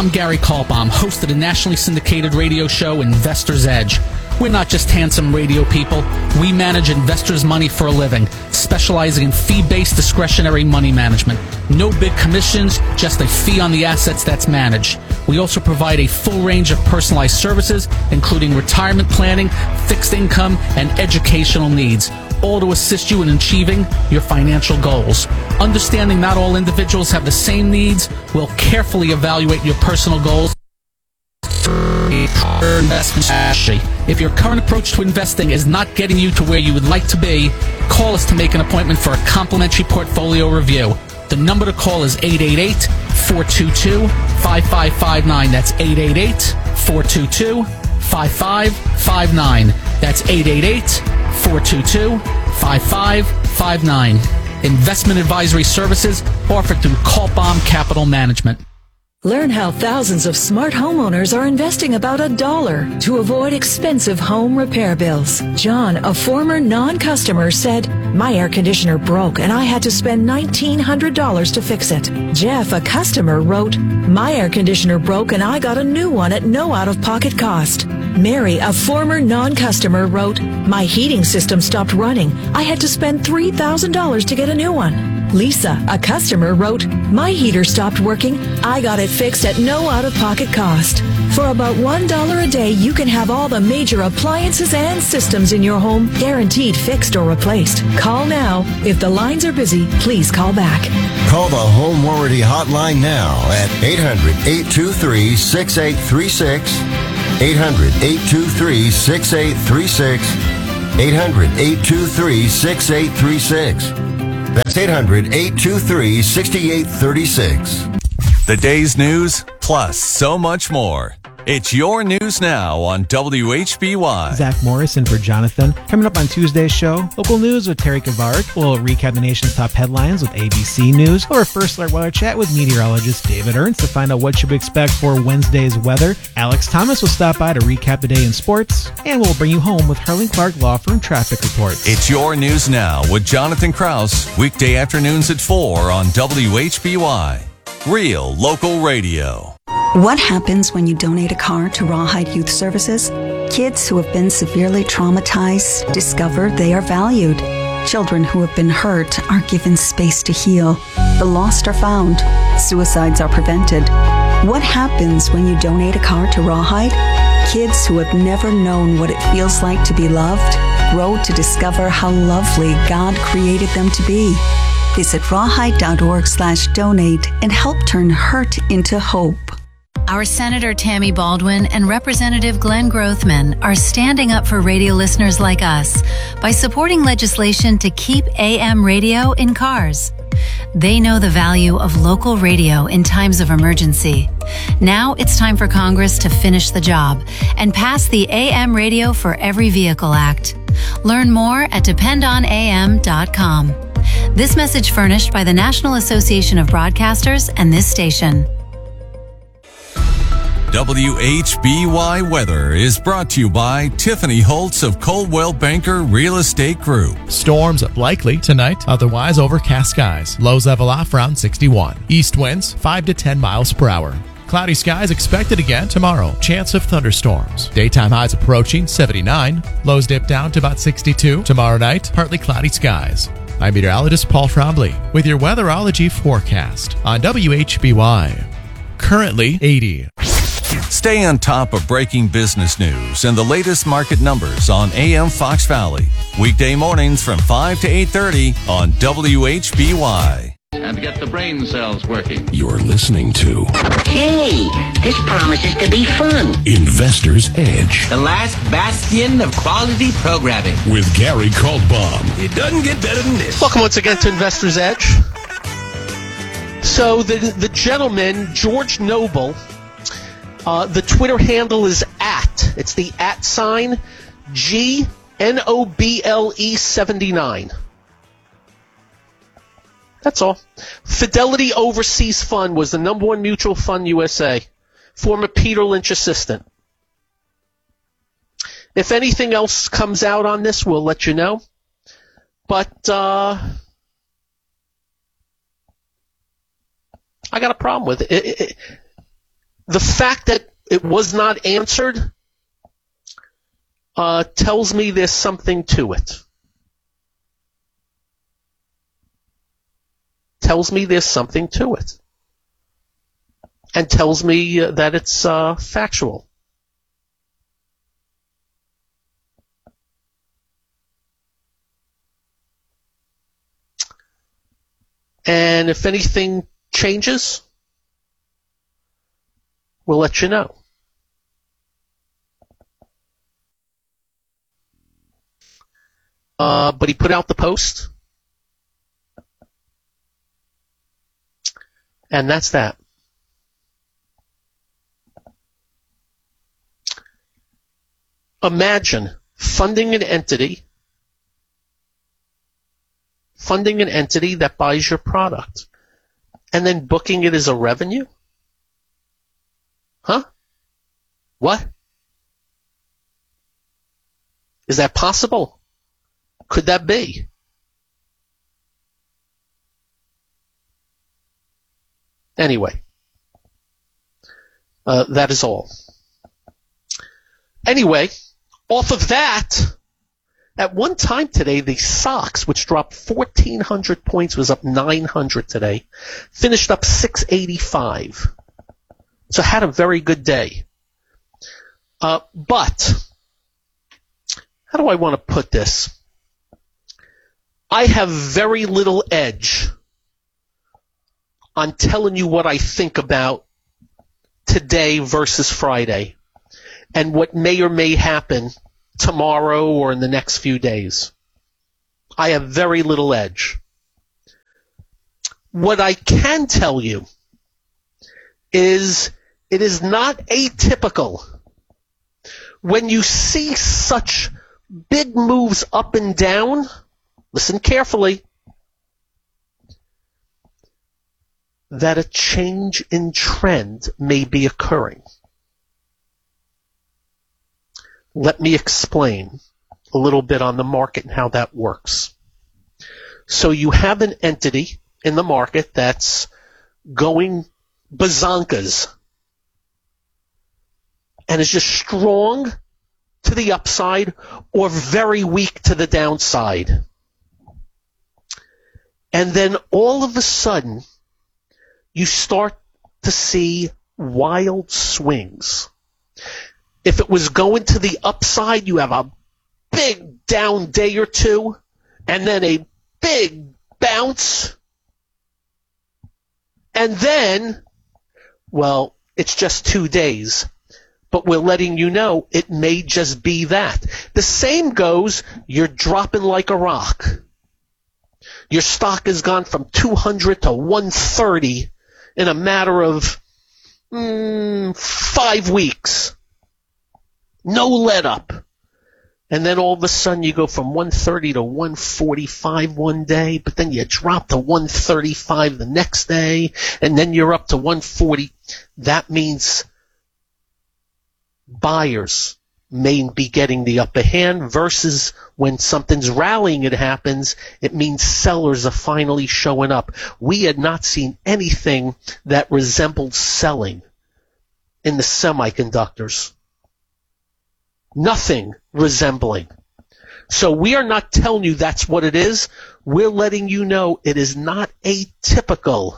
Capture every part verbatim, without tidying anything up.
I'm Gary Kaltbaum, host of the nationally syndicated radio show Investor's Edge. We're not just handsome radio people. We manage investors' money for a living, specializing in fee-based discretionary money management. No big commissions, just a fee on the assets that's managed. We also provide a full range of personalized services, including retirement planning, fixed income, and educational needs, all to assist you in achieving your financial goals. Understanding not all individuals have the same needs, we'll carefully evaluate your personal goals. If your current approach to investing is not getting you to where you would like to be, call us to make an appointment for a complimentary portfolio review. The number to call is eight eight eight, four two two, five five five nine. That's eight eight eight, four two two, five five five nine. That's eight eight eight, four two two, five five five nine. Investment advisory services offered through Kaltbaum Capital Management. Learn how thousands of smart homeowners are investing about a dollar to avoid expensive home repair bills. John, a former non-customer, said, "My air conditioner broke and I had to spend nineteen hundred dollars to fix it." Jeff, a customer, wrote, "My air conditioner broke and I got a new one at no out-of-pocket cost." Mary, a former non-customer, wrote, "My heating system stopped running. I had to spend three thousand dollars to get a new one." Lisa, a customer, wrote, "My heater stopped working. I got it fixed at no out-of-pocket cost." For about one dollar a day, you can have all the major appliances and systems in your home guaranteed fixed or replaced. Call now. If the lines are busy, please call back. Call the Home Warranty Hotline now at eight hundred, eight two three, six eight three six, eight hundred, eight two three, six eight three six, eight hundred, eight two three, six eight three six. That's eight hundred, eight two three, six eight three six. The day's news, plus so much more. It's your news now on W H B Y. Zach Morrison for Jonathan. Coming up on Tuesday's show, local news with Terry Kavart. We'll recap the nation's top headlines with A B C News. Or a First Alert Weather Chat with meteorologist David Ernst to find out what should we expect for Wednesday's weather. Alex Thomas will stop by to recap the day in sports. And we'll bring you home with Harlan Clark Law Firm traffic reports. It's your news now with Jonathan Krause. Weekday afternoons at four on W H B Y. Real local radio. What happens when you donate a car to Rawhide Youth Services? Kids who have been severely traumatized discover they are valued. Children who have been hurt are given space to heal. The lost are found. Suicides are prevented. What happens when you donate a car to Rawhide? Kids who have never known what it feels like to be loved grow to discover how lovely God created them to be. Visit rawhide.org slash donate and help turn hurt into hope. Our Senator Tammy Baldwin and Representative Glenn Grothman are standing up for radio listeners like us by supporting legislation to keep A M radio in cars. They know the value of local radio in times of emergency. Now it's time for Congress to finish the job and pass the A M Radio for Every Vehicle Act. Learn more at depend on A M dot com. This message furnished by the National Association of Broadcasters and this station. W H B Y Weather is brought to you by Tiffany Holtz of Coldwell Banker Real Estate Group. Storms likely tonight, otherwise overcast skies. Lows level off around sixty-one. East winds five to ten miles per hour. Cloudy skies expected again tomorrow. Chance of thunderstorms. Daytime highs approaching seventy-nine. Lows dip down to about sixty-two. Tomorrow night, partly cloudy skies. I'm meteorologist Paul Trombley with your weatherology forecast on W H B Y. Currently eighty. Stay on top of breaking business news and the latest market numbers on A M Fox Valley. Weekday mornings from five to eight thirty on W H B Y. And get the brain cells working. You're listening to... Hey, this promises to be fun. Investor's Edge. The last bastion of quality programming. With Gary Kaltbaum. It doesn't get better than this. Welcome once again to Investor's Edge. So the, the gentleman, George Noble... Uh, the Twitter handle is at, it's the at sign, G N O B L E seventy-nine. That's all. Fidelity Overseas Fund was the number one mutual fund U S A. Former Peter Lynch assistant. If anything else comes out on this, we'll let you know. But, uh, I got a problem with it. it, it the fact that it was not answered uh, tells me there's something to it. Tells me there's something to it. And tells me uh, that it's uh, factual. And if anything changes, we'll let you know. Uh, but he put out the post. And that's that. Imagine funding an entity, funding an entity that buys your product, and then booking it as a revenue? Huh? What? Is that possible? Could that be? Anyway, uh, that is all. Anyway, off of that, at one time today, the Sox, which dropped fourteen hundred points, was up nine hundred today, finished up six eighty-five. So had a very good day. Uh, but, how do I want to put this? I have very little edge on telling you what I think about today versus Friday and what may or may happen tomorrow or in the next few days. I have very little edge. What I can tell you is it is not atypical when you see such big moves up and down. Listen carefully. That a change in trend may be occurring. Let me explain a little bit on the market and how that works. So you have an entity in the market that's going bazonkas and is just strong to the upside or very weak to the downside. And then all of a sudden, you start to see wild swings. If it was going to the upside, you have a big down day or two, and then a big bounce. And then, well, it's just two days. But we're letting you know it may just be that. The same goes, you're dropping like a rock. Your stock has gone from two hundred to one thirty in a matter of mm, five weeks. No let up. And then all of a sudden you go from one thirty to one forty-five one day, but then you drop to one thirty-five the next day, and then you're up to one forty. That means buyers may be getting the upper hand versus when something's rallying, it happens, it means sellers are finally showing up. We had not seen anything that resembled selling in the semiconductors. Nothing resembling. So we are not telling you that's what it is. We're letting you know it is not atypical.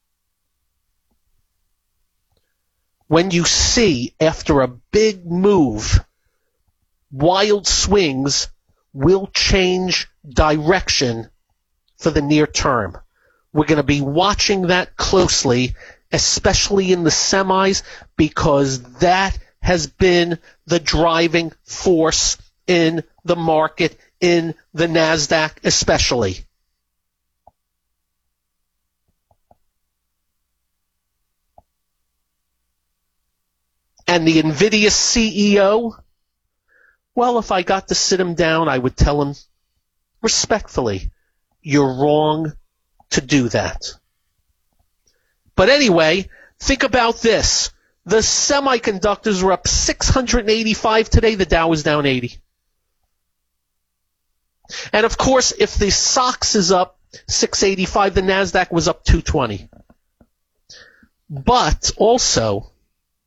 When you see, after a big move, wild swings will change direction for the near term. We're going to be watching that closely, especially in the semis, because that has been the driving force in the market, in the NASDAQ especially. And the NVIDIA C E O, well, if I got to sit him down, I would tell him respectfully, you're wrong to do that. But anyway, think about this. The semiconductors were up six hundred eighty-five today. The Dow is down eighty. And of course, if the S O X is up six eighty-five, the NASDAQ was up two twenty. But also,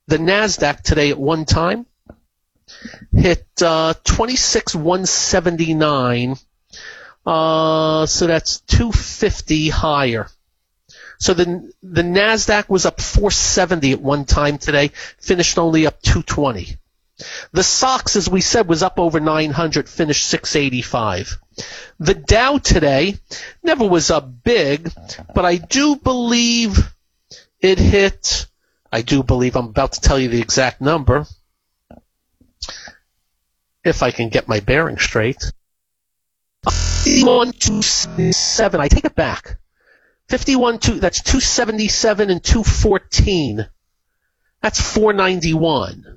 The NASDAQ today at one time hit uh, twenty-six one seventy-nine, uh, so that's two fifty higher. So the the NASDAQ was up four seventy at one time today, finished only up two twenty. The S O X, as we said, was up over nine hundred, finished six eighty-five. The Dow today never was up big, but I do believe it hit, I do believe, I'm about to tell you the exact number, if I can get my bearings straight. fifty-one two seventy-seven, I take it back. fifty-one two, that's two seventy-seven and two fourteen. That's four ninety-one.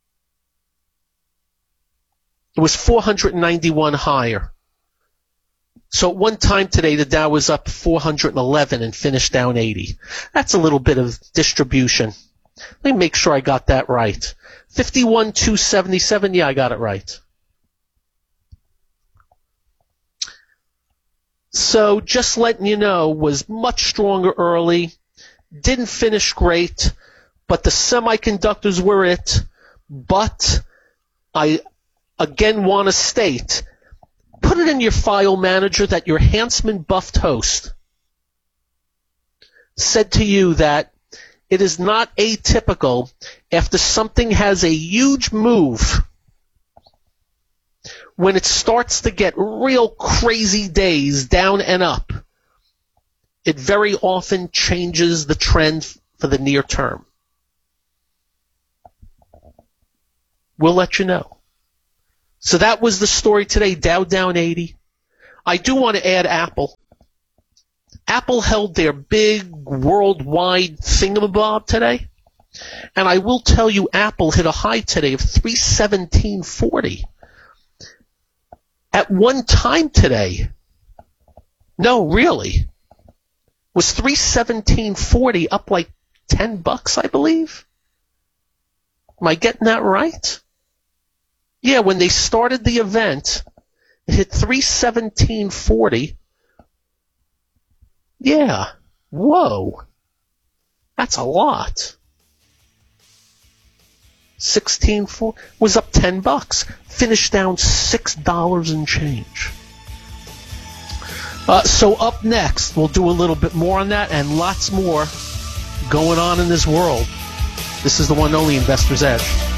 It was four ninety-one higher. So at one time today, the Dow was up four eleven and finished down eighty. That's a little bit of distribution. Let me make sure I got that right. fifty-one two seventy-seven, yeah, I got it right. So just letting you know, was much stronger early, didn't finish great, but the semiconductors were it. But I again want to state, put it in your file manager that your Hanselman Buffed host said to you that it is not atypical after something has a huge move, when it starts to get real crazy days down and up, it very often changes the trend for the near term. We'll let you know. So that was the story today, Dow down eighty. I do want to add Apple. Apple held their big worldwide thingamabob today. And I will tell you, Apple hit a high today of three seventeen forty. At one time today, no, really, was three seventeen forty, up like ten bucks, I believe. Am I getting that right? Yeah, when they started the event, it hit three seventeen forty. Yeah, whoa, that's a lot. sixteen four was up ten bucks, finished down six dollars and change. Uh, so up next, we'll do a little bit more on that and lots more going on in this world. This is the one and only Investor's Edge.